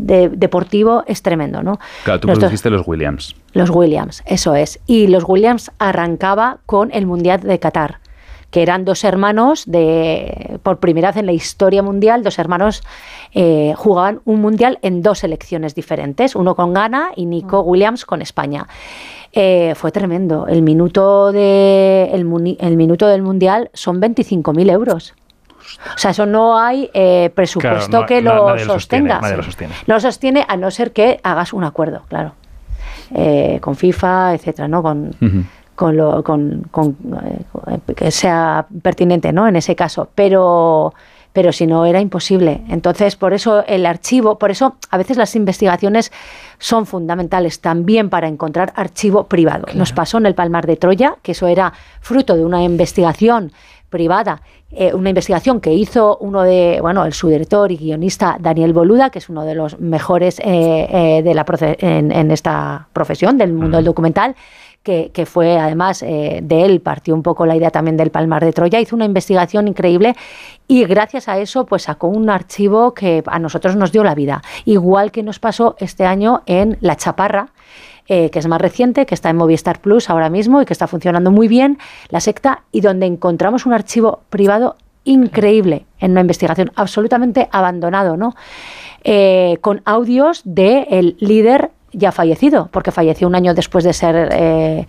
deportivo es tremendo, ¿no? Claro, tú produciste los Williams. Los Williams, eso es. Y los Williams arrancaba con el Mundial de Qatar, que eran dos hermanos, por primera vez en la historia mundial, dos hermanos jugaban un mundial en dos selecciones diferentes, uno con Ghana y Nico Williams con España. Fue tremendo. El minuto del mundial son 25.000 euros. O sea, eso no hay presupuesto que lo sostenga. Nadie lo sostiene. No lo sostiene, a no ser que hagas un acuerdo, claro. Con FIFA, etcétera, ¿no? Que sea pertinente, ¿no? En ese caso. Pero si no, era imposible. Entonces, por eso el archivo, por eso a veces las investigaciones son fundamentales también para encontrar archivo privado. Claro. Nos pasó en el Palmar de Troya, que eso era fruto de una investigación privada, una investigación que hizo el subdirector y guionista Daniel Boluda, que es uno de los mejores en esta profesión del mundo del documental, que fue además de él, partió un poco la idea también del Palmar de Troya, hizo una investigación increíble y gracias a eso pues sacó un archivo que a nosotros nos dio la vida, igual que nos pasó este año en La Chaparra, que es más reciente, que está en Movistar Plus ahora mismo y que está funcionando muy bien, La Secta, y donde encontramos un archivo privado increíble en una investigación absolutamente abandonado, ¿no? Con audios del líder ya fallecido, porque falleció un año después de ser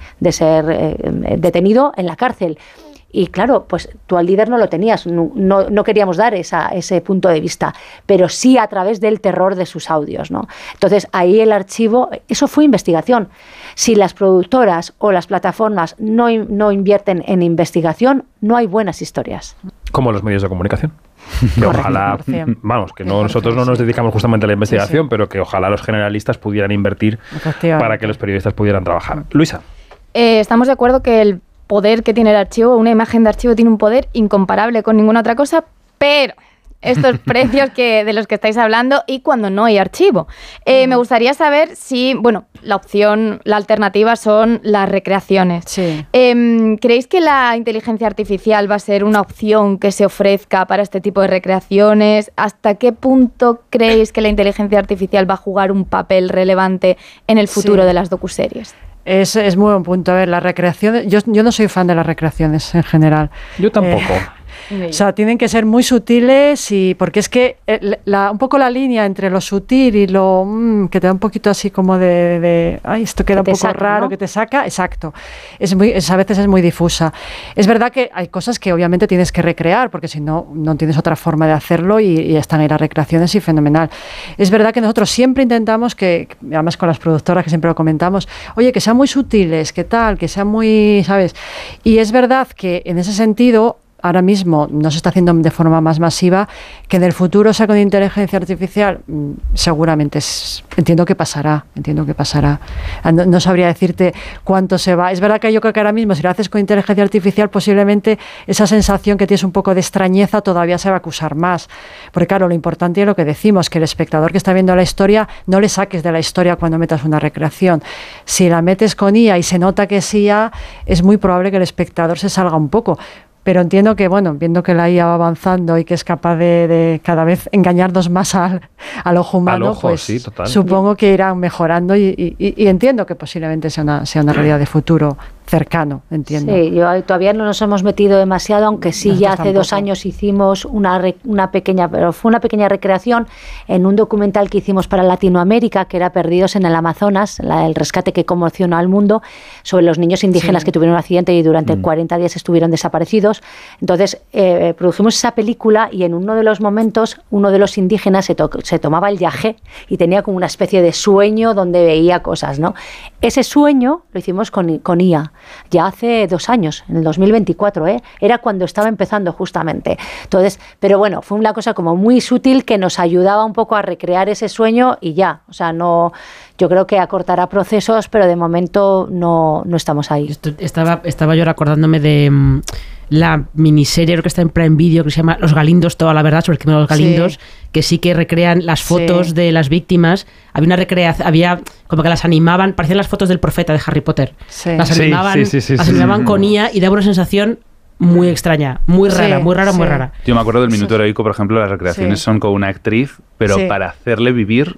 detenido en la cárcel. Y claro, pues tú al líder no lo tenías, no queríamos dar ese punto de vista, pero sí a través del terror de sus audios, ¿no? Entonces ahí el archivo, eso fue investigación. Si las productoras o las plataformas no invierten en investigación, no hay buenas historias. Como los medios de comunicación. Que ojalá, vamos, que nosotros no nos dedicamos justamente a la investigación, pero que ojalá los generalistas pudieran invertir para que los periodistas pudieran trabajar. Luisa. Estamos de acuerdo que el poder que tiene el archivo, una imagen de archivo tiene un poder incomparable con ninguna otra cosa, pero estos precios de los que estáis hablando y cuando no hay archivo. Me gustaría saber si, la alternativa son las recreaciones. Sí. ¿Creéis que la inteligencia artificial va a ser una opción que se ofrezca para este tipo de recreaciones? ¿Hasta qué punto creéis que la inteligencia artificial va a jugar un papel relevante en el futuro de las docuseries? Es muy buen punto. A ver, las recreaciones... Yo no soy fan de las recreaciones en general. Yo tampoco. O sea, tienen que ser muy sutiles porque es que un poco la línea entre lo sutil y lo que te da un poquito así como ay, esto queda un poco saca, raro, ¿no? Que te saca, exacto. A veces es muy difusa. Es verdad que hay cosas que obviamente tienes que recrear, porque si no tienes otra forma de hacerlo y están ahí las recreaciones y fenomenal. Es verdad que nosotros siempre intentamos que, además con las productoras que siempre lo comentamos, oye, que sean muy sutiles, que tal, que sean muy, ¿sabes? Y es verdad que en ese sentido ahora mismo no se está haciendo de forma más masiva, que en el futuro sea con inteligencia artificial, seguramente entiendo que pasará. No sabría decirte cuánto se va. Es verdad que yo creo que ahora mismo si lo haces con inteligencia artificial posiblemente esa sensación que tienes un poco de extrañeza todavía se va a acusar más. Porque claro, lo importante es lo que decimos, que el espectador que está viendo la historia no le saques de la historia cuando metas una recreación. Si la metes con IA y se nota que es IA, es muy probable que el espectador se salga un poco. Pero entiendo que, viendo que la IA va avanzando y que es capaz de cada vez engañarnos más al ojo humano, pues sí, supongo que irán mejorando y entiendo que posiblemente sea una realidad de futuro cercano, entiendo. Sí, todavía no nos hemos metido demasiado, aunque sí nosotros ya hace tampoco. 2 años hicimos una pequeña recreación en un documental que hicimos para Latinoamérica, que era Perdidos en el Amazonas, el rescate que conmocionó al mundo, sobre los niños indígenas que tuvieron un accidente y durante 40 días estuvieron desaparecidos. Entonces, produjimos esa película y en uno de los momentos, uno de los indígenas se tomaba el yagé y tenía como una especie de sueño donde veía cosas, ¿no? Ese sueño lo hicimos con IA. Ya hace 2 años, en el 2024, era cuando estaba empezando justamente. Entonces, pero bueno, fue una cosa como muy sutil que nos ayudaba un poco a recrear ese sueño y ya, o sea, no, yo creo que acortará procesos, pero de momento no estamos ahí. Estaba yo acordándome de la miniserie, creo que está en Prime Video, que se llama Los Galindos, toda la verdad sobre el crimen de los Galindos, que sí que recrean las fotos de las víctimas. Había una recreación, había como que las animaban, parecían las fotos del profeta de Harry Potter. Las animaban con IA y daba una sensación muy extraña, muy rara, muy rara. Yo me acuerdo del Minuto Heroico, por ejemplo, las recreaciones son con una actriz, pero para hacerle vivir